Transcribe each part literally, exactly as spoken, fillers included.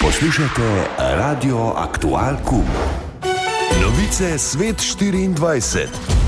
Poslušate Radio Aktual Kum. Novice Svet štiriindvajset.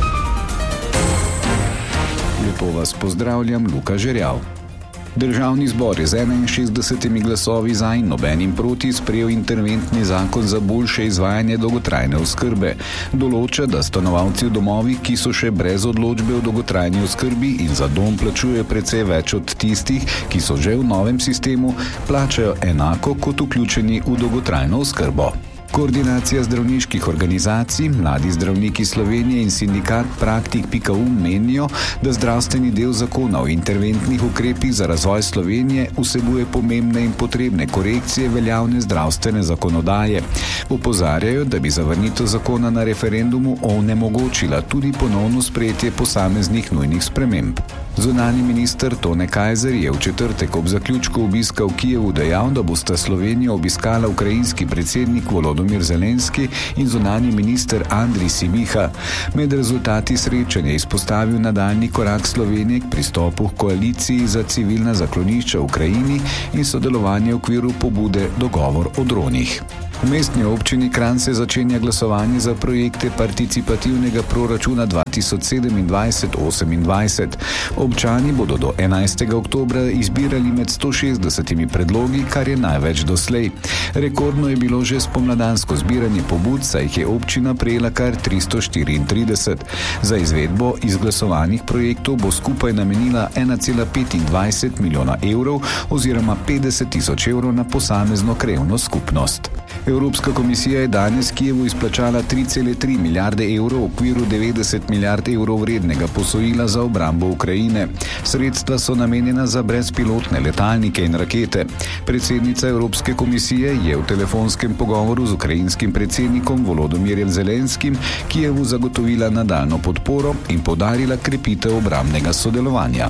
Lepo vas pozdravljam, Luka Žerjav. Državni zbor je z enainšestdesetimi glasovi za in nobenim proti sprejel interventni zakon za boljše izvajanje dolgotrajne oskrbe. Določa, da stanovalci v domovih, ki so še brez odločbe o dolgotrajni oskrbi in za dom plačujejo precej več od tistih, ki so že v novem sistemu, plačajo enako kot vključeni v dolgotrajno oskrbo. Koordinacija zdravniških organizacij, Mladi zdravniki Slovenije in sindikat Praktik pika u menijo, da zdravstveni del zakona o interventnih ukrepih za razvoj Slovenije vsebuje pomembne in potrebne korekcije veljavne zdravstvene zakonodaje. Opozarjajo, da bi zavrnitev zakona na referendumu onemogočila tudi ponovno sprejetje posameznih nujnih sprememb. Zunanji minister Tone Kajzer je v četrtek ob zaključku obiska v Kijevu dejal, da bosta Slovenijo obiskala ukrajinski predsednik Volodymyr Zelenski in zunanji minister Andrij Sibiha. Med rezultati srečanja je izpostavil nadaljnji korak Slovenije k pristopu k koaliciji za civilna zaklonišča v Ukrajini in sodelovanje v okviru pobude Dogovor o dronih. V mestni občini Kranj se začenja glasovanje za projekte participativnega proračuna dva tisoč sedemindvajset osemindvajset. Občani bodo do enajstega oktobra izbirali med sto šestdesetimi predlogi, kar je največ doslej. Rekordno je bilo že spomladansko zbiranje pobud, saj jih je občina prejela kar tristo štiriintrideset. Za izvedbo izglasovanih projektov bo skupaj namenila ena cela petindvajset milijona evrov oziroma petdeset tisoč evrov na posamezno krajevno skupnost. Evropska komisija je danes Kijevu izplačala tri cele tri milijarde evrov v okviru devetdeset milijard evrov vrednega posojila za obrambo Ukrajine. Sredstva so namenjena za brezpilotne letalnike in rakete. Predsednica Evropske komisije je v telefonskem pogovoru z ukrajinskim predsednikom Volodymyrjem Zelenskim Kijevu zagotovila nadaljnjo podporo in poudarila krepitev obrambnega sodelovanja.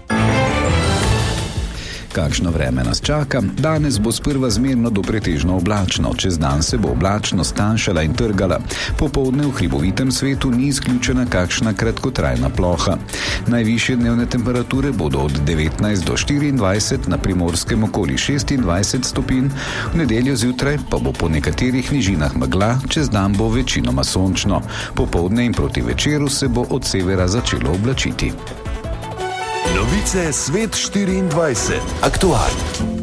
Kakšno vreme nas čaka? Danes bo sprva zmerno do pretežno oblačno, čez dan se bo oblačnost tanjšala in trgala. Popoldne v hribovitem svetu ni izključena kakšna kratkotrajna ploha. Najvišje dnevne temperature bodo od devetnajst do štiriindvajset, na Primorskem okoli šestindvajset stopinj, v nedeljo zjutraj pa bo po nekaterih nižinah megla, čez dan bo večinoma sončno. Popoldne in proti večeru se bo od severa začelo oblačiti. Novice Svet štiriindvajset. Aktualno.